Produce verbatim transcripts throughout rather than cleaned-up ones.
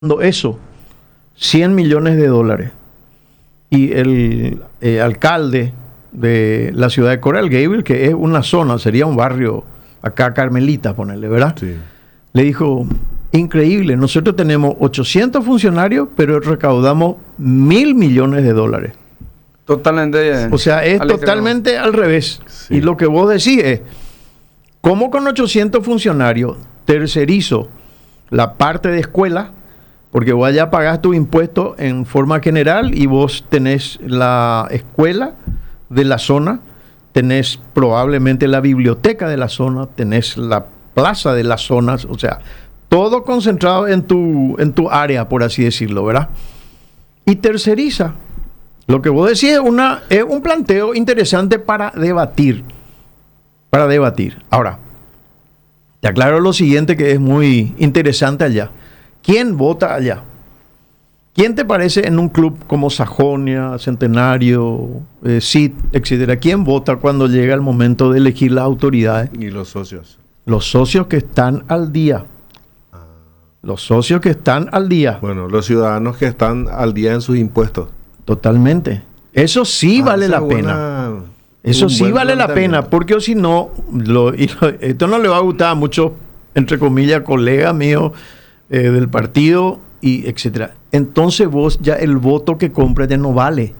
eso, cien millones de dólares. Y el eh, alcalde de la ciudad de Coral Gable, que es una zona, sería un barrio acá, Carmelita, ponerle, ¿verdad? Sí. Le dijo, increíble, nosotros tenemos ochocientos funcionarios, pero recaudamos mil millones de dólares. Totalmente. O sea, es al totalmente al revés. Sí. Y lo que vos decís es, ¿cómo con ochocientos funcionarios tercerizo la parte de escuela? Porque vos allá pagás tu impuesto en forma general y vos tenés la escuela de la zona, tenés probablemente la biblioteca de la zona, tenés la plaza de las zonas, o sea, todo concentrado en tu, en tu área, por así decirlo, ¿verdad? Y terceriza. Lo que vos decís es, una, es un planteo interesante para debatir. Para debatir. Ahora, te aclaro lo siguiente que es muy interesante allá. ¿Quién vota allá? ¿Quién te parece en un club como Sajonia, Centenario, eh, C I D, etcétera? ¿Quién vota cuando llega el momento de elegir las autoridades? Y los socios. Los socios que están al día. Los socios que están al día. Bueno, los ciudadanos que están al día en sus impuestos. Totalmente. Eso sí Ah, vale esa la es pena. buena- Eso un sí buen vale la pena, planteamiento. porque o si no, lo, y lo- esto no le va a gustar a muchos, entre comillas, colegas míos eh, del partido, y etcétera. Entonces vos ya el voto que compras ya no vale.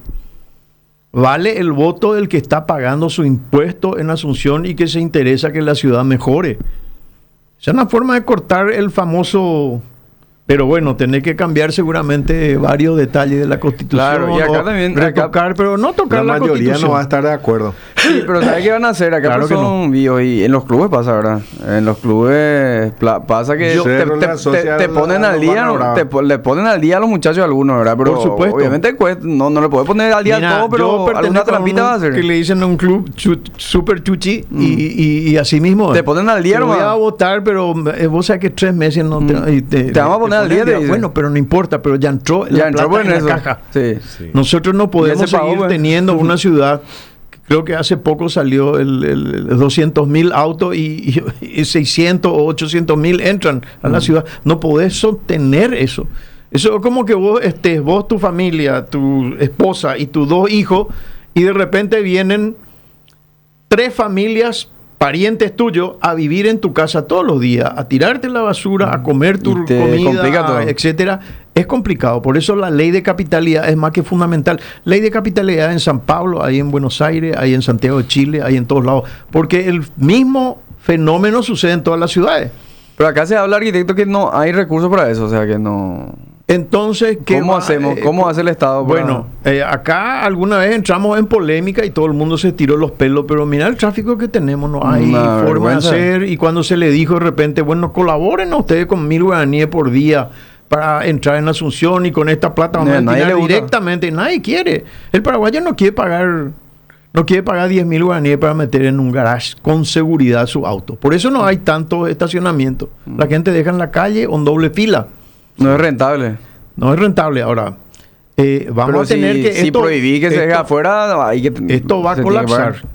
Vale el voto del que está pagando su impuesto en Asunción y que se interesa que la ciudad mejore. Esa es una forma de cortar el famoso... Pero bueno, tener que cambiar seguramente varios detalles de la Constitución. Claro, y acá o también- retocar, acá- pero no tocar La la, mayoría Constitución. no va a estar de acuerdo. Sí, pero ¿sabes qué van a hacer? Acá Claro pues que son vivos y en los clubes pasa, ¿verdad? En los clubes pla- pasa que Yo- te, Cerro te- le asocia te- a te la- ponen a al los día, barra ¿no? brava. te po- le ponen al día a los muchachos algunos, ¿verdad? Pero Por supuesto. obviamente cuesta- no, no le puedes poner al día Mira, todo, yo pero alguna pertenezco a trampita un va a hacer. que le dicen a un club chu- super chuchi y, y, y así mismo. Te ponen al día, Te voy hermano. a votar, pero eh, vos sabés que tres meses no te... Mm. y te, Te vamos a poner al día, te dicen. Bueno, pero no importa, pero ya entró Ya la entró plata en en eso. la caja. Sí. Sí. Nosotros no podemos Ya se pagó, seguir pues. teniendo una ciudad. Creo que hace poco salió el, el- el doscientos mil autos y, y- y seiscientos o ochocientos mil entran a la ciudad. No podés sostener eso. Eso es como que vos estés, vos, tu familia, tu esposa y tus dos hijos, y de repente vienen tres familias, parientes tuyos, a vivir en tu casa todos los días, a tirarte la basura, a comer tu Y te complica todo. comida, etcétera. Es complicado. Por eso la ley de capitalidad es más que fundamental. Ley de capitalidad en San Pablo, hay en Buenos Aires, hay en Santiago de Chile, hay en todos lados. Porque el mismo fenómeno sucede en todas las ciudades. Pero acá se habla, arquitecto, que no hay recursos para eso, o sea que no... Entonces, ¿qué ¿Cómo va- hacemos? eh, ¿Cómo hace el Estado para- Bueno, eh, acá alguna vez entramos en polémica y todo el mundo se tiró los pelos, pero mira el tráfico que tenemos, no hay Una forma vergüenza. de hacer. Y cuando se le dijo de repente, bueno, colaboren ustedes con mil guaraníes por día para entrar en Asunción y con esta plata vamos Eh, a nadie destinar le gusta. directamente. Nadie quiere. El paraguayo no quiere pagar... No quiere pagar diez mil guaraníes para meter en un garage con seguridad su auto. Por eso no hay tanto estacionamiento. La gente deja en la calle o en doble fila. No es rentable. No es rentable. Ahora, eh, vamos Pero a tener si, que... si esto- prohibí que se esto- deje afuera, hay que... Esto va a se tiene que colapsar. pagar.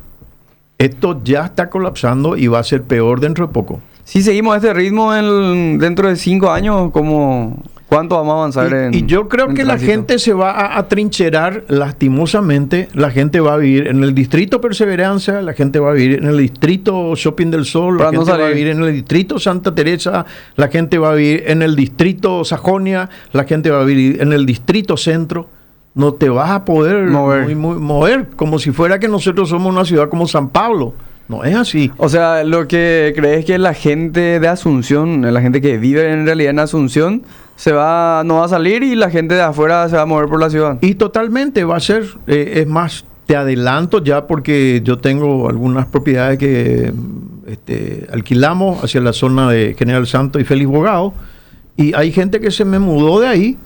Esto ya está colapsando y va a ser peor dentro de poco. Si seguimos a este ritmo en- dentro de cinco años, ¿cómo, ¿cuánto vamos a avanzar en Y, y yo creo en que la tránsito? gente se va a atrincherar lastimosamente. La gente va a vivir en el distrito Perseverancia, la gente va a vivir en el distrito Shopping del Sol, la Para no gente va a salir. vivir en el distrito Santa Teresa, la gente va a vivir en el distrito Sajonia, la gente va a vivir en el distrito Centro. No te vas a poder Mover. muy- muy- mover como si fuera que nosotros somos una ciudad como San Pablo. No es así. O sea, lo que crees que la gente de Asunción, la gente que vive en realidad en Asunción, se va, no va a salir y la gente de afuera se va a mover por la ciudad. Y totalmente va a ser, eh, es más, te adelanto ya porque yo tengo algunas propiedades que mm, este, alquilamos hacia la zona de General Santos y Félix Bogado, y hay gente que se me mudó de ahí,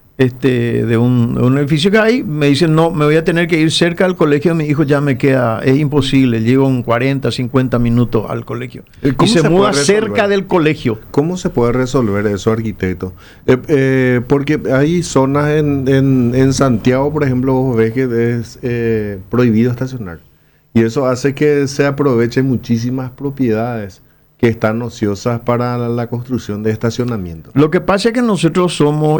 este, de un, de un edificio que hay, me dicen, no, me voy a tener que ir cerca al colegio de mi hijo, ya me queda, es imposible, llego en cuarenta, cincuenta minutos al colegio. ¿Y Y cómo se, se muda puede cerca resolver? del colegio. ¿Cómo se puede resolver eso, arquitecto? Eh, eh, porque hay zonas en, en, en Santiago, por ejemplo, vos ves que es eh, prohibido estacionar. Y eso hace que se aprovechen muchísimas propiedades que están ociosas para la, la construcción de estacionamiento. Lo que pasa es que nosotros somos